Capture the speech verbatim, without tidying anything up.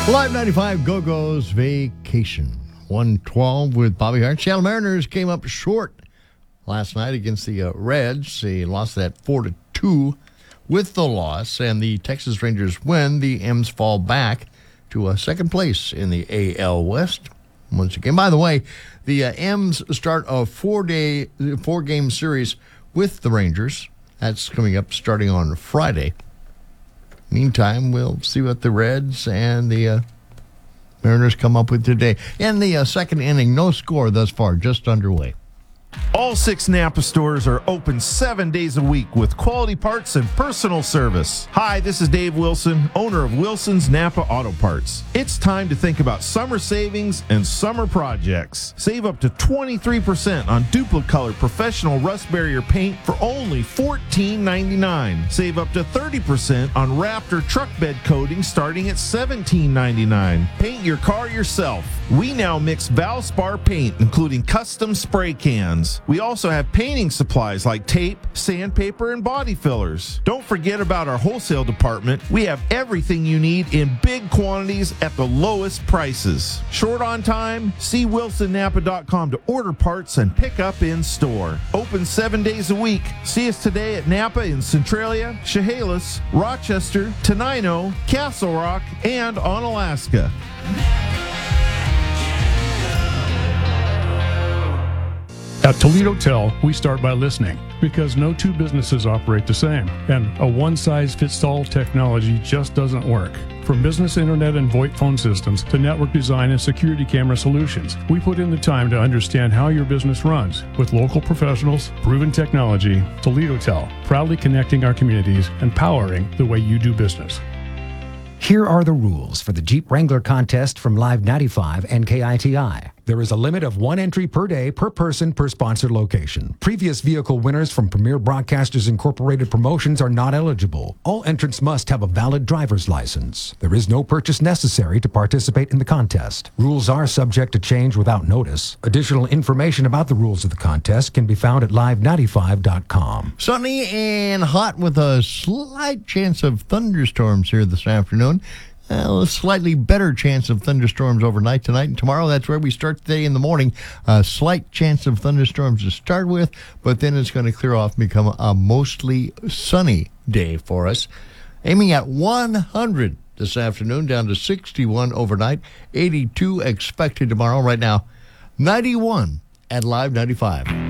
Live ninety-five Go-Go's Vacation. one twelve with Bobby Hart. Seattle Mariners came up short last night against the uh, Reds. They lost that four to two with the loss, and the Texas Rangers win. The M's fall back to uh, second place in the A L West once again. By the way, the uh, M's start a four-day, four-game series with the Rangers. That's coming up starting on Friday. Meantime, we'll see what the Reds and the uh, Mariners come up with today. In the uh, second inning, no score thus far, just underway. All six Napa stores are open seven days a week with quality parts and personal service. Hi, this is Dave Wilson, owner of Wilson's Napa Auto Parts. It's time to think about summer savings and summer projects. Save up to twenty-three percent on Duplicolor Professional Rust Barrier paint for only fourteen ninety-nine. Save up to thirty percent on Raptor truck bed coating starting at seventeen ninety-nine. Paint your car yourself. We now mix Valspar paint, including custom spray cans. We also have painting supplies like tape, sandpaper, and body fillers. Don't forget about our wholesale department. We have everything you need in big quantities at the lowest prices. Short on time? See wilson napa dot com to order parts and pick up in store. Open seven days a week. See us today at Napa in Centralia, Chehalis, Rochester, Tenino, Castle Rock, and on Alaska. At Toledo Tel, we start by listening because no two businesses operate the same, and a one-size-fits-all technology just doesn't work. From business internet and VoIP phone systems to network design and security camera solutions, we put in the time to understand how your business runs. With local professionals, proven technology, Toledo Tel, proudly connecting our communities and powering the way you do business. Here are the rules for the Jeep Wrangler contest from Live ninety-five and K I T I. There is a limit of one entry per day per person per sponsored location. Previous vehicle winners from Premier Broadcasters Incorporated promotions are not eligible. All entrants must have a valid driver's license. There is no purchase necessary to participate in the contest. Rules are subject to change without notice. Additional information about the rules of the contest can be found at live ninety-five dot com. Sunny and hot with a slight chance of thunderstorms here this afternoon. Uh, a slightly better chance of thunderstorms overnight tonight and tomorrow. That's where we start today in the morning. A slight chance of thunderstorms to start with, but then it's going to clear off and become a mostly sunny day for us. Aiming at one hundred this afternoon, down to sixty-one overnight, eighty-two expected tomorrow. Right now, ninety-one at Live ninety-five.